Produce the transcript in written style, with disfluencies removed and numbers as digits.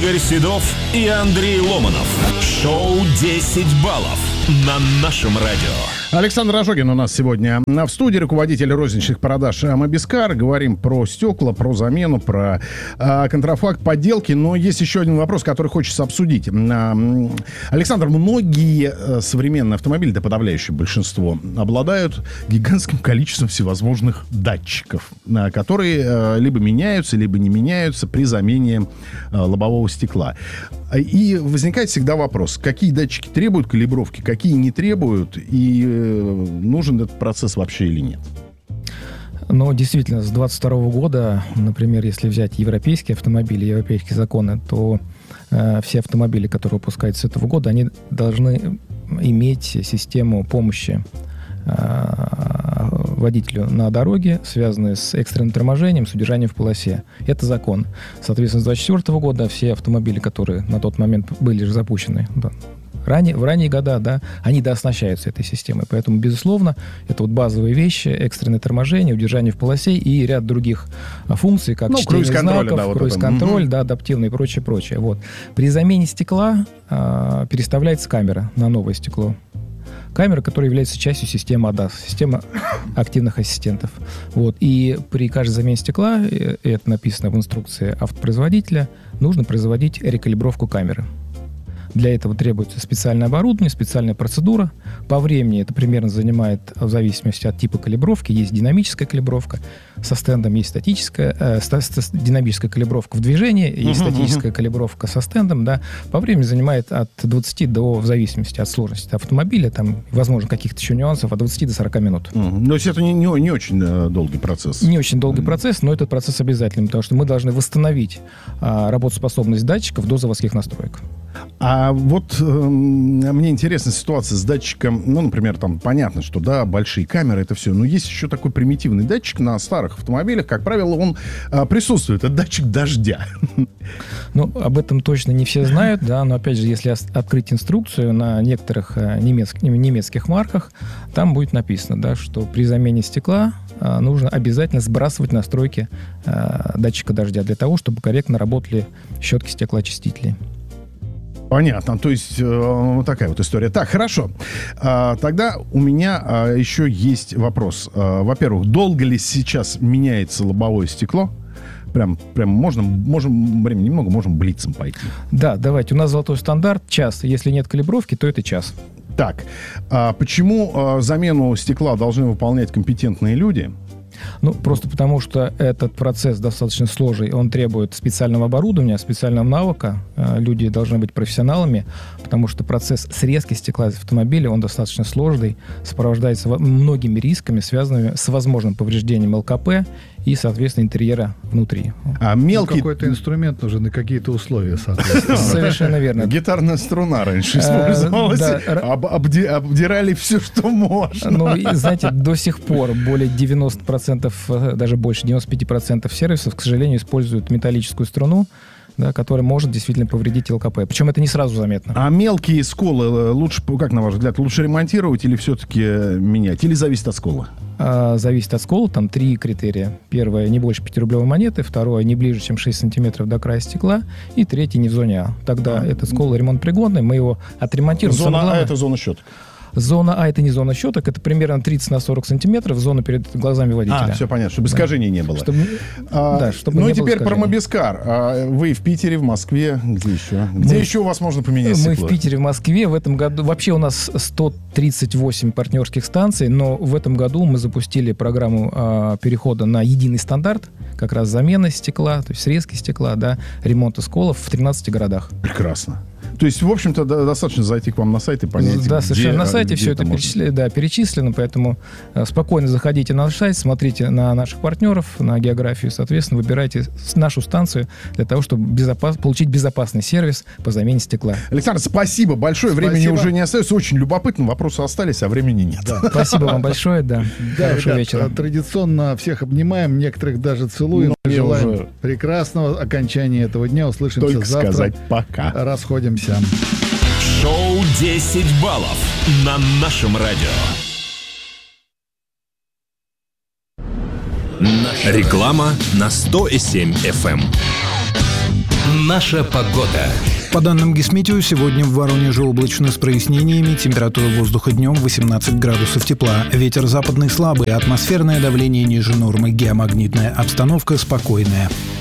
Игорь Седов и Андрей Ломанов. Шоу «10 баллов» на нашем радио. Александр Ожогин у нас сегодня в студии, руководитель розничных продаж Мобискар. Говорим про стекла, про замену, про контрафакт, подделки. Но есть еще один вопрос, который хочется обсудить. Александр, многие современные автомобили, да подавляющее большинство, обладают гигантским количеством всевозможных датчиков, которые либо меняются, либо не меняются при замене лобового стекла. И возникает всегда вопрос, какие датчики требуют калибровки, какие не требуют, и нужен этот процесс вообще или нет? Но действительно, с 2022 года, например, если взять европейские автомобили, европейские законы, то все автомобили, которые выпускаются с этого года, они должны иметь систему помощи водителю на дороге, связанные с экстренным торможением, с удержанием в полосе. Это закон. Соответственно, с 2024 года все автомобили, которые на тот момент были же запущены в ранние года, да, они дооснащаются этой системой. Поэтому, безусловно, это вот базовые вещи: экстренное торможение, удержание в полосе и ряд других функций, как чтение знаков, да, круиз-контроль, да, адаптивный и прочее. Вот. При замене стекла переставляется камера на новое стекло. Камера, которая является частью системы ADAS, системы активных ассистентов. Вот. И при каждой замене стекла, это написано в инструкции автопроизводителя, нужно производить рекалибровку камеры. Для этого требуется специальное оборудование, специальная процедура. По времени это примерно занимает, в зависимости от типа калибровки, есть динамическая калибровка, со стендом есть динамическая калибровка в движении, есть статическая калибровка со стендом. Да. По времени занимает от 20 до, в зависимости от сложности автомобиля, там, возможно, каких-то еще нюансов, от 20 до 40 минут. То есть это не очень долгий процесс? Не очень долгий процесс, но этот процесс обязательный, потому что мы должны восстановить работоспособность датчиков до заводских настроек. А вот мне интересна ситуация с датчиком. Ну, например, там понятно, что да, большие камеры, это все. Но есть еще такой примитивный датчик на старых автомобилях. Как правило, он присутствует. Это датчик дождя. Ну, об этом точно не все знают, да. Но опять же, если открыть инструкцию на некоторых немецких марках, там будет написано, да, что при замене стекла нужно обязательно сбрасывать настройки датчика дождя для того, чтобы корректно работали щетки стеклоочистителей. Понятно, то есть вот такая вот история. Так, хорошо. Тогда у меня еще есть вопрос. Во-первых, долго ли сейчас меняется лобовое стекло? Прям можем времени немного, можем блицем пойти. Да, давайте. У нас золотой стандарт — час. Если нет калибровки, то это час. Так, почему замену стекла должны выполнять компетентные люди? Ну, просто потому, что этот процесс достаточно сложный, он требует специального оборудования, специального навыка. Люди должны быть профессионалами, потому что процесс срезки стекла из автомобиля, он достаточно сложный, сопровождается многими рисками, связанными с возможным повреждением ЛКП и, соответственно, интерьера внутри. А мелкий... какой-то инструмент нужен и какие-то условия, соответственно. Совершенно верно. Гитарная струна раньше использовалась. Обдирали все, что можно. Ну, знаете, до сих пор более 90%, даже больше 95% сервисов, к сожалению, используют металлическую струну, да, которая может действительно повредить ЛКП. Причем это не сразу заметно. А мелкие сколы лучше, как на ваш взгляд, лучше ремонтировать или все-таки менять? Или зависит от скола? Зависит от скола. Там 3 критерия. Первое — не больше 5-рублевой монеты. Второе — не ближе, чем 6 сантиметров до края стекла. И третье — не в зоне А. Тогда этот скол ремонтпригодный. Мы его отремонтируем. Зона А — это зона щеток. Зона А — это не зона щеток, это примерно 30 на 40 сантиметров, зона перед глазами водителя. Все понятно, чтобы искажений не было. Чтобы ну и теперь про Мобискар. Вы в Питере, в Москве, где еще? Где еще у вас можно поменять стекло? Мы в Питере, в Москве. В этом году вообще у нас 138 партнерских станций, но в этом году мы запустили программу перехода на единый стандарт, как раз замена стекла, то есть срезки стекла, да, ремонта сколов в 13 городах. Прекрасно. То есть, в общем-то, достаточно зайти к вам на сайт и понять, да, совершенно на сайте все это перечислено, поэтому спокойно заходите на наш сайт, смотрите на наших партнеров, на географию, соответственно, выбирайте нашу станцию для того, чтобы получить безопасный сервис по замене стекла. Александр, спасибо большое. Времени уже не остается. Очень любопытно. Вопросы остались, а времени нет. Да. Спасибо вам большое. Да. Хорошего вечера. Традиционно всех обнимаем, некоторых даже целуем. Желаем уже прекрасного окончания этого дня. Услышимся только завтра. Сказать пока. Расходимся. Шоу 10 баллов на нашем радио. Реклама на 100,7 FM. Наша погода. По данным Гисметео, сегодня в Воронеже облачно с прояснениями. Температура воздуха днем 18 градусов тепла. Ветер западный слабый, атмосферное давление ниже нормы, геомагнитная обстановка спокойная.